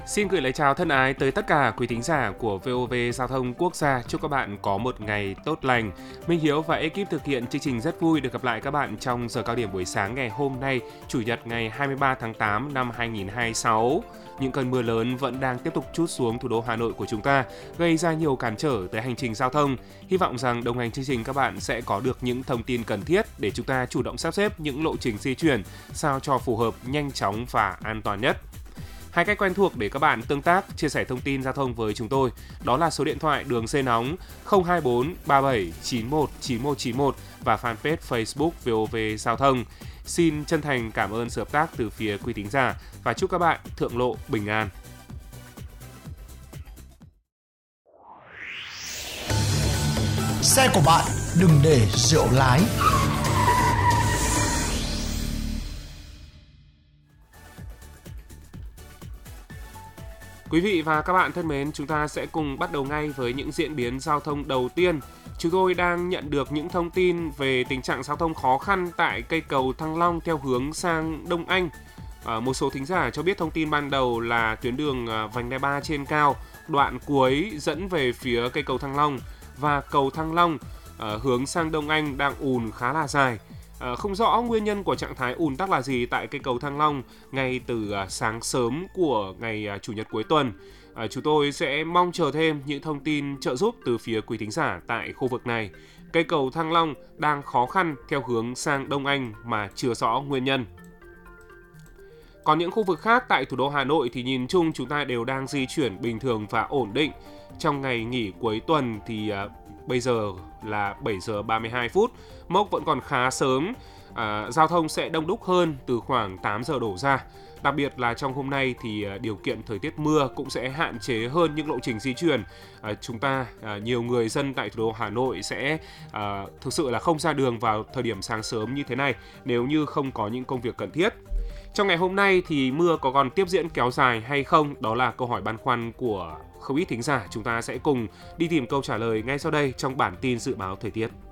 Xin gửi lời chào thân ái tới tất cả quý thính giả của VOV Giao thông Quốc gia. Chúc các bạn có một ngày tốt lành. Minh Hiếu và ekip thực hiện chương trình rất vui được gặp lại các bạn trong giờ cao điểm buổi sáng ngày hôm nay, Chủ nhật ngày 23 tháng 8 năm 2026. Những cơn mưa lớn vẫn đang tiếp tục trút xuống thủ đô Hà Nội của chúng ta, gây ra nhiều cản trở tới hành trình giao thông. Hy vọng rằng đồng hành chương trình các bạn sẽ có được những thông tin cần thiết để chúng ta chủ động sắp xếp những lộ trình di chuyển sao cho phù hợp, nhanh chóng và an toàn nhất. Hai cách quen thuộc để các bạn tương tác, chia sẻ thông tin giao thông với chúng tôi, đó là số điện thoại đường dây nóng 024 37 91 9191 và fanpage Facebook VOV Giao thông. Xin chân thành cảm ơn sự hợp tác từ phía quý thính giả và chúc các bạn thượng lộ bình an. Xe của bạn đừng để rượu lái. Quý vị và các bạn thân mến, chúng ta sẽ cùng bắt đầu ngay với những diễn biến giao thông đầu tiên. Chúng tôi đang nhận được những thông tin về tình trạng giao thông khó khăn tại cây cầu Thăng Long theo hướng sang Đông Anh. Một số thính giả cho biết thông tin ban đầu là tuyến đường vành đai 3 trên cao, đoạn cuối dẫn về phía cây cầu Thăng Long và cầu Thăng Long hướng sang Đông Anh đang ùn khá là dài. Không rõ nguyên nhân của trạng thái ùn tắc là gì tại cây cầu Thăng Long ngay từ sáng sớm của ngày Chủ nhật cuối tuần. Chúng tôi sẽ mong chờ thêm những thông tin trợ giúp từ phía quý thính giả tại khu vực này. Cây cầu Thăng Long đang khó khăn theo hướng sang Đông Anh mà chưa rõ nguyên nhân. Còn những khu vực khác tại thủ đô Hà Nội thì nhìn chung chúng ta đều đang di chuyển bình thường và ổn định. Trong ngày nghỉ cuối tuần thì bây giờ là 7 giờ 32 phút, mốc vẫn còn khá sớm, giao thông sẽ đông đúc hơn từ khoảng 8 giờ đổ ra. Đặc biệt là trong hôm nay thì điều kiện thời tiết mưa cũng sẽ hạn chế hơn những lộ trình di chuyển. Chúng ta, nhiều người dân tại thủ đô Hà Nội sẽ thực sự là không ra đường vào thời điểm sáng sớm như thế này nếu như không có những công việc cần thiết. Trong ngày hôm nay thì mưa có còn tiếp diễn kéo dài hay không? Đó là câu hỏi băn khoăn của không ít thính giả. Chúng ta sẽ cùng đi tìm câu trả lời ngay sau đây trong bản tin dự báo thời tiết.